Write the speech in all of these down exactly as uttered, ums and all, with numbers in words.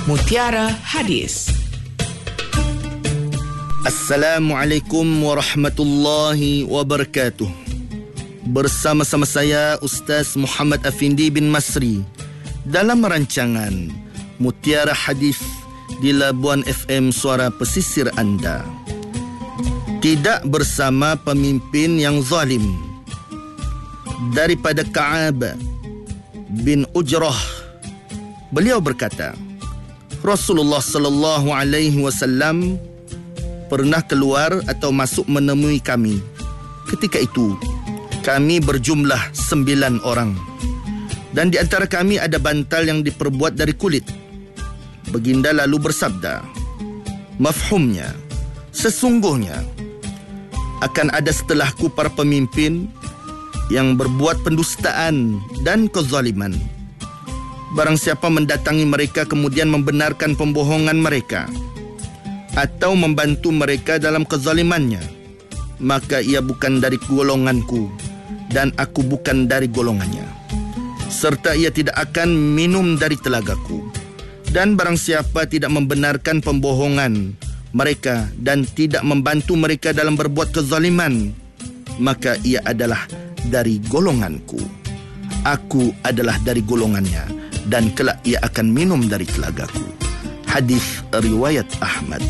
Mutiara Hadis. Assalamualaikum warahmatullahi wabarakatuh. Bersama-sama saya Ustaz Muhammad Afindi bin Masri dalam rancangan Mutiara Hadis di Labuan F M Suara Pesisir anda. Tidak bersama pemimpin yang zalim. Daripada Ka'ab bin Ujrah, beliau berkata, Rasulullah sallallahu alaihi wasallam pernah keluar atau masuk menemui kami. Ketika itu kami berjumlah sembilan orang, dan di antara kami ada bantal yang diperbuat dari kulit. Baginda lalu bersabda, mafhumnya, sesungguhnya akan ada setelahku para pemimpin yang berbuat pendustaan dan kezaliman. Barang siapa mendatangi mereka kemudian membenarkan pembohongan mereka atau membantu mereka dalam kezalimannya, maka ia bukan dari golonganku dan aku bukan dari golongannya, serta ia tidak akan minum dari telagaku. Dan barang siapa tidak membenarkan pembohongan mereka dan tidak membantu mereka dalam berbuat kezaliman, maka ia adalah dari golonganku. Aku adalah dari golongannya, dan kelak ia akan minum dari telagaku. Hadis riwayat Ahmad.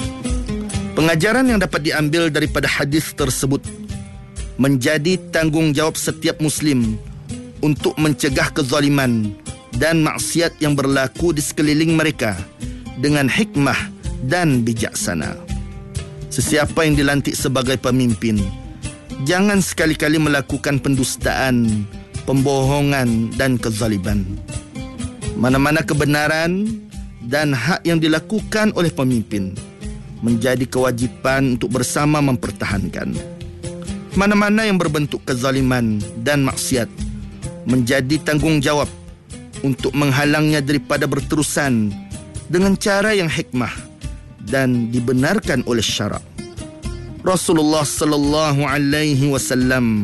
Pengajaran yang dapat diambil daripada hadis tersebut menjadi tanggungjawab setiap Muslim untuk mencegah kezaliman dan maksiat yang berlaku di sekeliling mereka dengan hikmah dan bijaksana. Sesiapa yang dilantik sebagai pemimpin, jangan sekali-kali melakukan pendustaan, pembohongan dan kezaliman. Mana-mana kebenaran dan hak yang dilakukan oleh pemimpin menjadi kewajipan untuk bersama mempertahankan. Mana-mana yang berbentuk kezaliman dan maksiat menjadi tanggungjawab untuk menghalangnya daripada berterusan dengan cara yang hikmah dan dibenarkan oleh syarak. Rasulullah sallallahu alaihi wasallam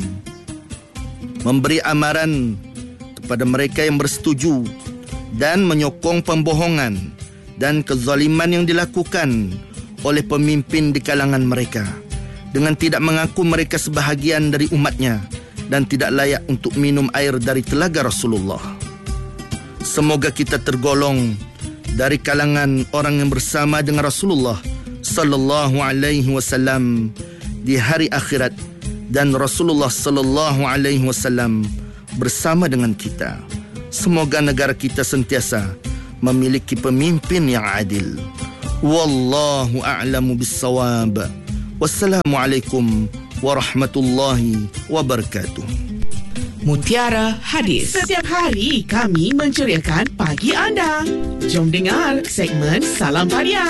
memberi amaran kepada mereka yang bersetuju dan menyokong pembohongan dan kezaliman yang dilakukan oleh pemimpin di kalangan mereka dengan tidak mengaku mereka sebahagian dari umatnya dan tidak layak untuk minum air dari telaga Rasulullah. Semoga kita tergolong dari kalangan orang yang bersama dengan Rasulullah sallallahu alaihi wasallam di hari akhirat, dan Rasulullah sallallahu alaihi wasallam bersama dengan kita. Semoga negara kita sentiasa memiliki pemimpin yang adil. Wallahu a'lamu bis-shawab. Wassalamualaikum warahmatullahi wabarakatuh. Mutiara Hadis. Setiap hari kami menceriakan pagi anda. Jom dengar segmen Salam Pariah.